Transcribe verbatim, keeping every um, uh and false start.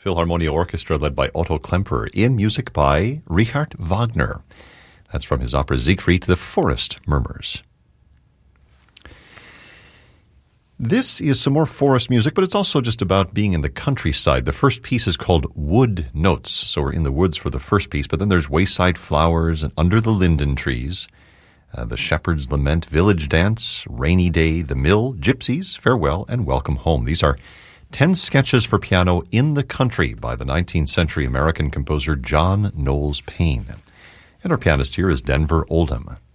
Philharmonia Orchestra led by Otto Klemperer, in music by Richard Wagner. That's from his opera Siegfried, The Forest Murmurs. This is some more forest music, but it's also just about being in the countryside. The first piece is called Wood Notes, so we're in the woods for the first piece, but then there's Wayside Flowers and Under the Linden Trees, uh, The Shepherd's Lament, Village Dance, Rainy Day, The Mill, Gypsies, Farewell, and Welcome Home. These are ten sketches for piano in the country by the nineteenth century American composer John Knowles Paine. And our pianist here is Denver Oldham.